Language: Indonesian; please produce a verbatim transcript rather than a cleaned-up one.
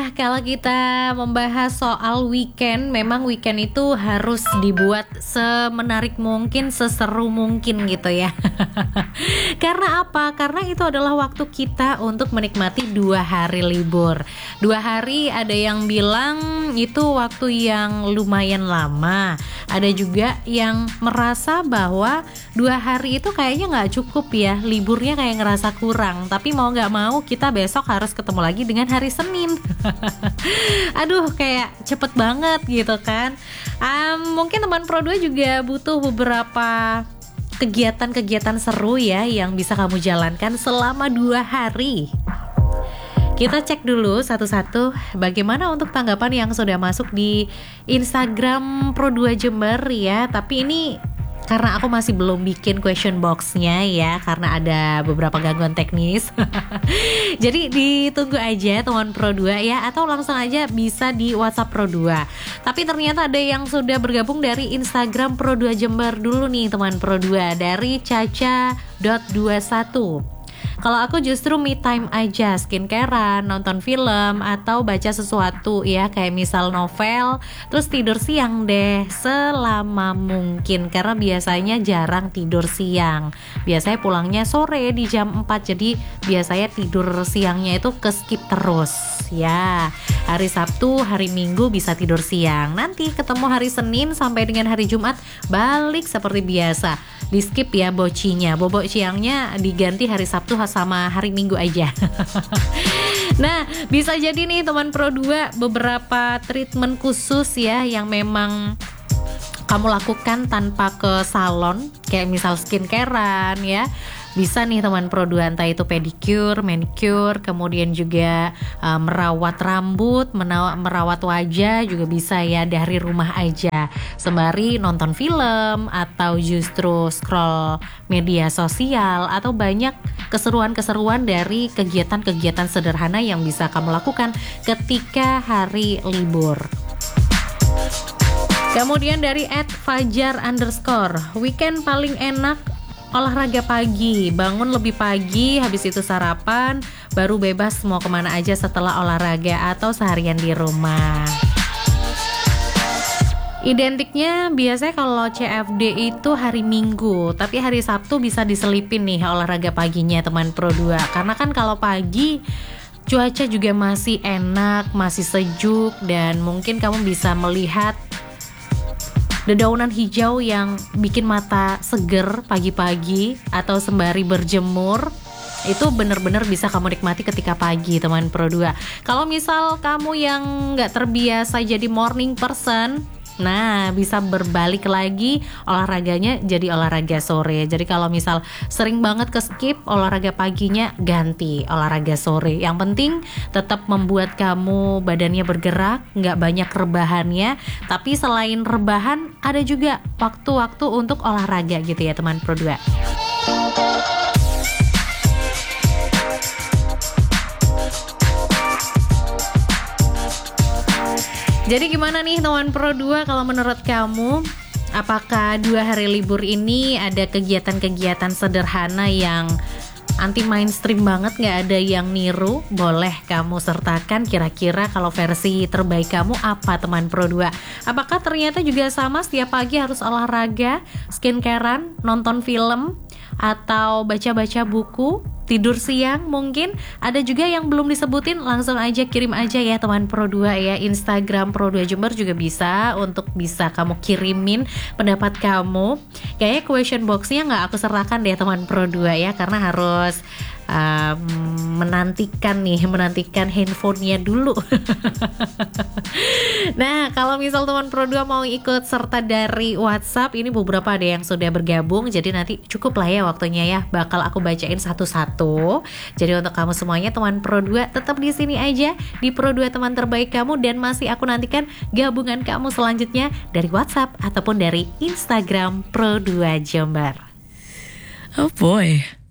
Ya, kalau kita membahas soal weekend, memang weekend itu harus dibuat semenarik mungkin, seseru mungkin gitu ya. Karena apa? Karena itu adalah waktu kita untuk menikmati dua hari libur. Dua hari ada yang bilang itu waktu yang lumayan lama. Ada juga yang merasa bahwa dua hari itu kayaknya nggak cukup ya, liburnya kayak ngerasa kurang. Tapi mau nggak mau kita besok harus ketemu lagi dengan hari Senin. Aduh, kayak cepet banget gitu kan. um, Mungkin teman Pro dua juga butuh beberapa kegiatan-kegiatan seru ya yang bisa kamu jalankan selama dua hari. Kita cek dulu satu-satu bagaimana untuk tanggapan yang sudah masuk di Instagram Pro dua Jember ya. Tapi ini karena aku masih belum bikin question box-nya ya, karena ada beberapa gangguan teknis. Jadi ditunggu aja teman Pro dua ya, atau langsung aja bisa di WhatsApp Pro dua. Tapi ternyata ada yang sudah bergabung dari Instagram Pro dua Jember dulu nih teman Pro dua, dari caca dot dua satu. Kalau aku justru me time aja, skincarean, nonton film, atau baca sesuatu ya, kayak misal novel, terus tidur siang deh selama mungkin. Karena biasanya jarang tidur siang, biasanya pulangnya sore di jam empat. Jadi biasanya tidur siangnya itu ke skip terus ya. Hari Sabtu, hari Minggu bisa tidur siang. Nanti ketemu hari Senin sampai dengan hari Jumat balik seperti biasa. Di skip ya bocinya, bobok siangnya diganti hari Sabtu sama hari Minggu aja. Nah, bisa jadi nih teman Pro dua beberapa treatment khusus ya yang memang kamu lakukan tanpa ke salon, kayak misal skincarean ya. Bisa nih teman Pro dua, entah itu pedicure, manicure, kemudian juga uh, merawat rambut, mena- merawat wajah juga bisa ya dari rumah aja. Sembari nonton film atau justru scroll media sosial, atau banyak keseruan-keseruan dari kegiatan-kegiatan sederhana yang bisa kamu lakukan ketika hari libur. Kemudian dari at fajar underscore, weekend paling enak olahraga pagi, bangun lebih pagi, habis itu sarapan, baru bebas mau kemana aja setelah olahraga atau seharian di rumah. Identiknya biasanya kalau C F D itu hari Minggu, tapi hari Sabtu bisa diselipin nih olahraga paginya teman Pro dua. Karena kan kalau pagi cuaca juga masih enak, masih sejuk, dan mungkin kamu bisa melihat dedaunan hijau yang bikin mata seger pagi-pagi atau sembari berjemur. Itu bener-bener bisa kamu nikmati ketika pagi teman Pro dua. Kalau misal kamu yang gak terbiasa jadi morning person, nah bisa berbalik lagi olahraganya jadi olahraga sore. Jadi kalau misal sering banget ke skip olahraga paginya, ganti olahraga sore. Yang penting tetap membuat kamu badannya bergerak, gak banyak rebahannya. Tapi selain rebahan ada juga waktu-waktu untuk olahraga gitu ya teman Pro dua. Jadi gimana nih teman Pro dua, kalau menurut kamu apakah dua hari libur ini ada kegiatan-kegiatan sederhana yang anti mainstream banget, gak ada yang niru? Boleh kamu sertakan kira-kira kalau versi terbaik kamu apa teman Pro dua. Apakah ternyata juga sama setiap pagi harus olahraga, skincarean, nonton film, atau baca-baca buku, tidur siang mungkin? Ada juga yang belum disebutin, langsung aja kirim aja ya teman Pro dua ya. Instagram Pro dua Jember juga bisa untuk bisa kamu kirimin pendapat kamu. Kayaknya question box-nya gak aku serahkan deh teman Pro dua ya, karena harus um, menantikan nih, menantikan handphonenya dulu. Nah, kalau misal teman Pro dua mau ikut serta dari WhatsApp, ini beberapa ada yang sudah bergabung, jadi nanti cukup lah ya waktunya ya, bakal aku bacain satu-satu. Jadi untuk kamu semuanya teman Pro dua, tetap di sini aja di Pro dua teman terbaik kamu, dan masih aku nantikan gabungan kamu selanjutnya dari WhatsApp ataupun dari Instagram Pro dua Jember. Oh boy.